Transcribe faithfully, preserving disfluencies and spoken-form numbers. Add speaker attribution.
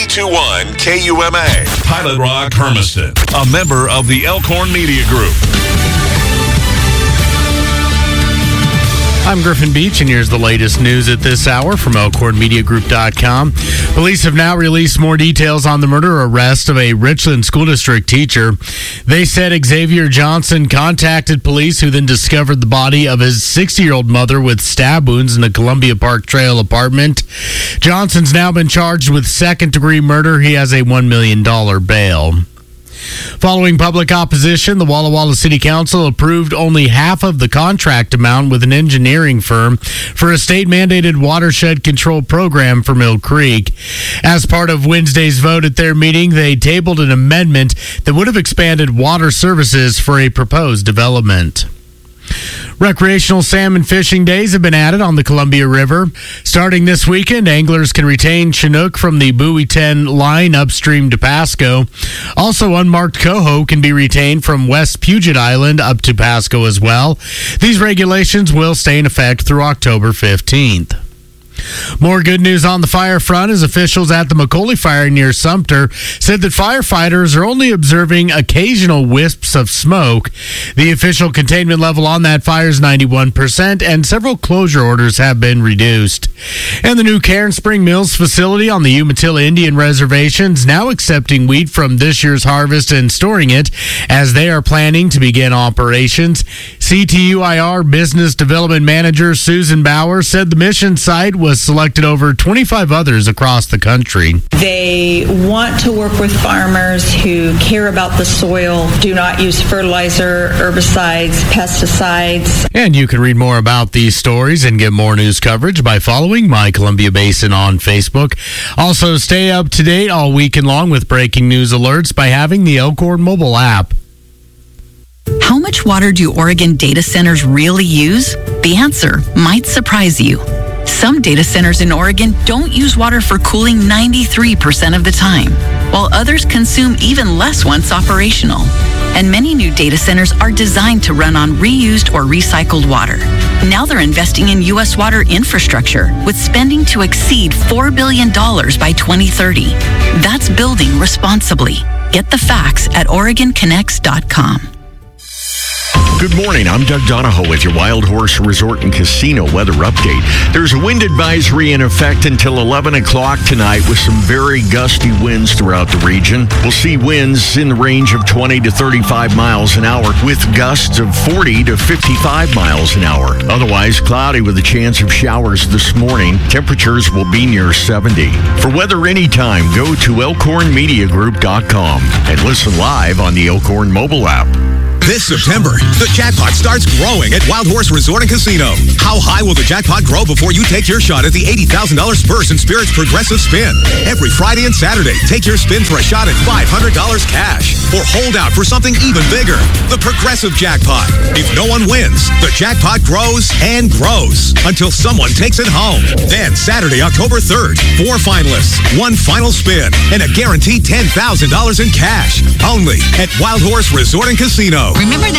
Speaker 1: two one K U M A. Pilot Rock Hermiston, a member of the Elkhorn Media Group.
Speaker 2: I'm Griffin Beach, and here's the latest news at this hour from Elkhorn Media Group dot com. Police have now released more details on the murder arrest of a Richland School District teacher. They said Xavier Johnson contacted police, who then discovered the body of his sixty-year-old mother with stab wounds in the Columbia Park Trail apartment. Johnson's now been charged with second-degree murder. He has a one million dollars bail. Following public opposition, the Walla Walla City Council approved only half of the contract amount with an engineering firm for a state-mandated watershed control program for Mill Creek. As part of Wednesday's vote at their meeting, they tabled an amendment that would have expanded water services for a proposed development. Recreational salmon fishing days have been added on the Columbia River. Starting this weekend, anglers can retain Chinook from the Buoy ten line upstream to Pasco. Also, unmarked coho can be retained from West Puget Island up to Pasco as well. These regulations will stay in effect through October fifteenth. More good news on the fire front as officials at the McCauley Fire near Sumter said that firefighters are only observing occasional wisps of smoke. The official containment level on that fire is ninety-one percent, and several closure orders have been reduced. And the new Cairn Spring Mills facility on the Umatilla Indian Reservation is now accepting wheat from this year's harvest and storing it as they are planning to begin operations. C T U I R Business Development Manager Susan Bauer said the mission site was selected over twenty-five others across the country.
Speaker 3: They want to work with farmers who care about the soil, do not use fertilizer, herbicides, pesticides.
Speaker 2: And you can read more about these stories and get more news coverage by following My Columbia Basin on Facebook. Also, stay up to date all weekend long with breaking news alerts by having the Elkhorn mobile app.
Speaker 4: How much water do Oregon data centers really use? The answer might surprise you. Some data centers in Oregon don't use water for cooling ninety-three percent of the time, while others consume even less once operational. And many new data centers are designed to run on reused or recycled water. Now they're investing in U S water infrastructure with spending to exceed four billion dollars by twenty thirty. That's building responsibly. Get the facts at Oregon Connects dot com.
Speaker 5: Good morning. I'm Doug Donahoe with your Wild Horse Resort and Casino weather update. There's a wind advisory in effect until eleven o'clock tonight with some very gusty winds throughout the region. We'll see winds in the range of twenty to thirty-five miles an hour with gusts of forty to fifty-five miles an hour. Otherwise, cloudy with a chance of showers this morning. Temperatures will be near seventy. For weather anytime, go to Elkhorn Media Group dot com and listen live on the Elkhorn mobile app.
Speaker 6: This September, the jackpot starts growing at Wild Horse Resort and Casino. How high will the jackpot grow before you take your shot at the eighty thousand dollars Spurs and Spirits Progressive Spin? Every Friday and Saturday, take your spin for a shot at five hundred dollars cash. Or hold out for something even bigger, the Progressive Jackpot. If no one wins, the jackpot grows and grows until someone takes it home. Then Saturday, October third, four finalists, one final spin, and a guaranteed ten thousand dollars in cash. Only at Wild Horse Resort and Casino.
Speaker 7: Remember that